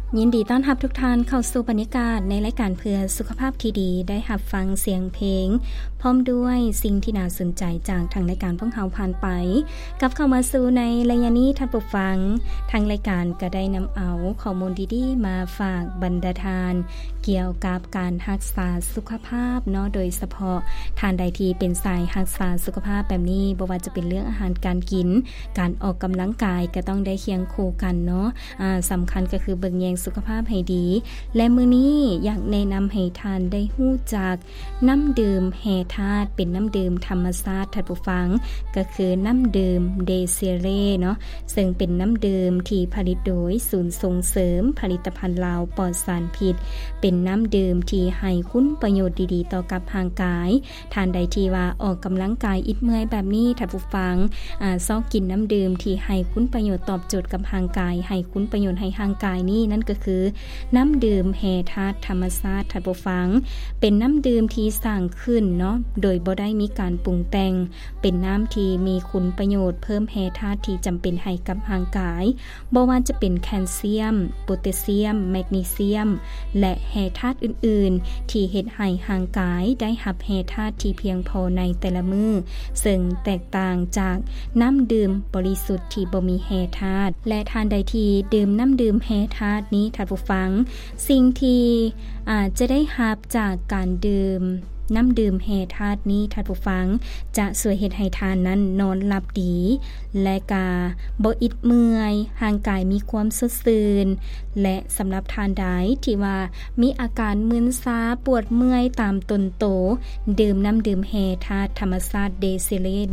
ยินดีต้อนรับทุกท่านเข้าสู่บรรยากาศในรายการเพื่อสุขภาพที่ดีได้รับฟังเสียงเพลงพร้อมด้วยสิ่งที่น่าสนใจจากทางรายการพวกเราผ่านไปกับเข้ามาสู่ในระยะนี้ท่านผู้ฟังทางรายการก็ได้นำเอาข้อมูลดีๆมาฝากบรรดาทานเกี่ยวกับการรักษาสุขภาพเนาะโดยเฉพาะทานใดที่เป็นสายรักษาสุขภาพแบบนี้บ่ว่าจะเป็นเรื่องอาหารการกินการออกกำลังกายก็ต้องได้เคียงคู่กันเนาะสำคัญก็คือเบิ่งแยงสุขภาพให้ดีและมื้อนี้อยากแนะนำให้ทานได้ฮู้จักน้ำดื่มแห่ธาตุเป็นน้ำดื่มธรรมชาติท่านผู้ฟังก็คือน้ำดื่มเดซิเร่เนาะซึ่งเป็นน้ำดื่มที่ผลิตโดยศูนย์ส่งเสริมผลิตภัณฑ์ลาวปลอดสารพิษเป็นน้ำดื่มที่ให้คุณประโยชน์ดีๆต่อกับร่างกายทานใดที่ว่าออกกำลังกายอิดเมื่อยแบบนี้ท่านผู้ฟังซอกกินน้ำดื่มที่ให้คุณประโยชน์ตอบโจทย์กับร่างกายให้คุณประโยชน์ให้ร่างกายนี่นั่นก็คือน้ำดื่มแห่ธาตุธรรมชาติท่านผู้ฟังเป็นน้ำดื่มที่สร้างขึ้นเนาะโดยบ่ได้มีการปรุงแต่งเป็นน้ำที่มีคุณประโยชน์เพิ่มแห่ธาตุที่จำเป็นให้กับร่างกายบ่ว่าจะเป็นแคลเซียมโพแทสเซียมแมกนีเซียมและแห่ธาตุอื่นๆที่เฮ็ดให้ร่างกายได้รับแห่ธาตุที่เพียงพอในแต่ละมื้อซึ่งแตกต่างจากน้ำดื่มบริสุทธิ์ที่บ่มีแห่ธาตุและทานใดที่ดื่มน้ำดื่มแห่ธาตุนี้ท่านผู้ฟังสิ่งที่จะได้รับจากการดื่มน้ำดื่มแห่ธาตุนี้ท่านผู้ฟังจะช่วยเฮ็ดให้ทานนั้นนอนหลับดีและก็บ่อิดเมื่อยร่างกายมีความสดชื่นและสำหรับทานใดที่ว่ามีอาการมึนชาปวดเมื่อยตามต้นโตดื่มน้ำดื่มแห่ธาตุธรรมชาติเดซิเล่